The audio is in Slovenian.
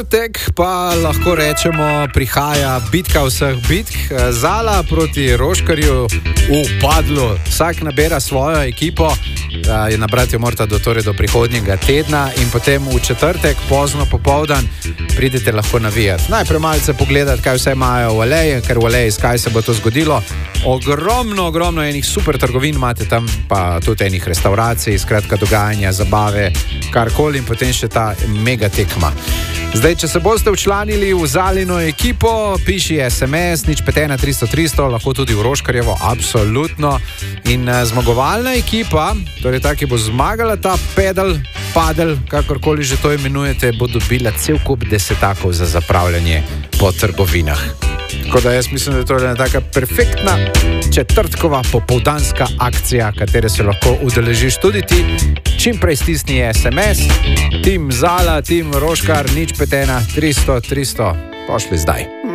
Tek pa lahko rečemo, prihaja bitka vseh bitk. Zala proti Roškarju v Padlu. Vsak nabira svojo ekipo, je nabrati morate do prihodnjega tedna in potem v četrtek, pozno popoldan, pridete lahko navijati. Najprej malce pogledati, kaj vse imajo v Aleji, ker v Aleji, kaj se bo to zgodilo. Ogromno enih super trgovin imate tam, pa tudi enih restauracij, skratka dogajanja, zabave, karkoli in potem še ta mega tekma. Zdaj, če se boste včlanili v Zalino ekipo, piši SMS, 051 300 300, lahko tudi v Roškarjevo, absolutno. In zmagovalna ekipa, torej ta, ki bo zmagala ta padel, kakorkoli že to imenujete, bo dobila cel kup desetakov za zapravljanje po trgovinah. Tako da jaz mislim, da je to ena taka perfektna četrtkova popoldanska akcija, katere se lahko udeležiš tudi ti. Čim prej stisni SMS, Tim Zala, Tim Roškar, 051 300 300, pošli zdaj.